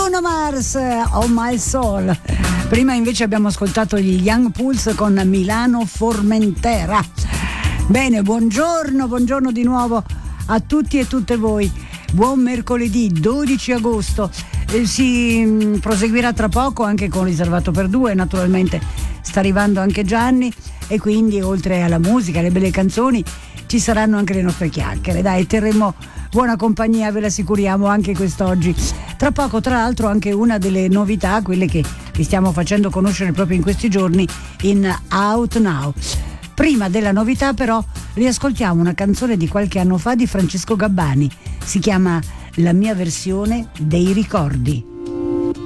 Bruno Mars, Oh My Soul. Prima invece abbiamo ascoltato gli Young Pulse con Milano Formentera. Bene, buongiorno di nuovo a tutti e tutte voi. Buon mercoledì 12 agosto. Si proseguirà tra poco anche con Riservato per due, naturalmente sta arrivando anche Gianni e quindi oltre alla musica, alle belle canzoni, ci saranno anche le nostre chiacchiere. Dai, terremo buona compagnia, ve l'assicuriamo anche quest'oggi. Tra poco, tra l'altro, anche una delle novità, quelle che vi stiamo facendo conoscere proprio in questi giorni in Out Now. Prima della novità però riascoltiamo una canzone di qualche anno fa di Francesco Gabbani, si chiama La mia versione dei ricordi.